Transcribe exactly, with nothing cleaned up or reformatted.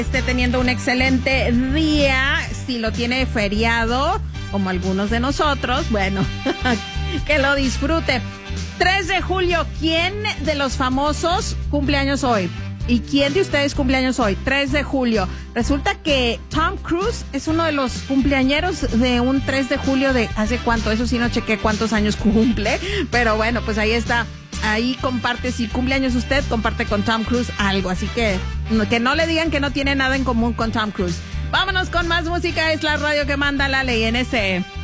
Esté teniendo un excelente día. Si lo tiene feriado, como algunos de nosotros, bueno, que lo disfrute. tres de julio, ¿quién de los famosos cumple años hoy? ¿Y quién de ustedes cumple años hoy? tres de julio. Resulta que Tom Cruise es uno de los cumpleañeros de un tres de julio de hace cuánto. Eso sí no chequé cuántos años cumple, pero bueno, pues ahí está. Ahí comparte, si cumpleaños usted, comparte con Tom Cruise algo. Así que que no le digan que no tiene nada en común con Tom Cruise. Vámonos con más música. Es la radio que manda la ley N S.